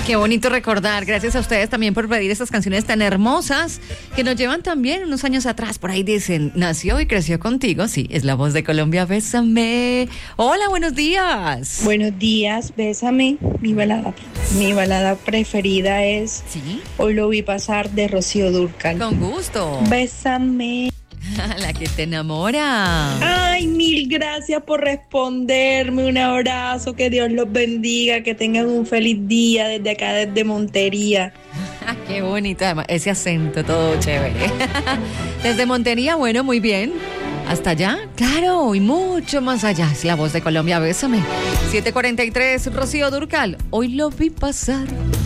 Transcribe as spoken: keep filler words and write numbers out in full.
Qué bonito recordar. Gracias a ustedes también por pedir estas canciones tan hermosas que nos llevan también unos años atrás. Por ahí dicen, nació y creció contigo. Sí, es la voz de Colombia, Bésame. Hola, buenos días. Buenos días, Bésame. Mi balada, mi balada preferida es ¿Sí? Hoy lo vi pasar, de Rocío Dúrcal. Con gusto. Bésame. La que te enamora. Ay, mil gracias por responderme. Un abrazo, que Dios los bendiga, que tengan un feliz día desde acá, desde Montería. Qué bonito, además, ese acento todo chévere. Desde Montería, bueno, muy bien. Hasta allá, claro, y mucho más allá. Es la voz de Colombia, Bésame. siete cuarenta y tres, Rocío Dúrcal. Hoy lo vi pasar.